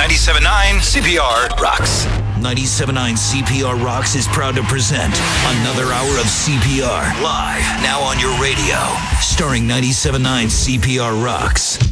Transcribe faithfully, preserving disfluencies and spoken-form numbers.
ninety-seven point nine C P R Rocks. ninety-seven point nine C P R Rocks is proud to present another hour of C P R live now on your radio, starring ninety-seven point nine C P R Rocks.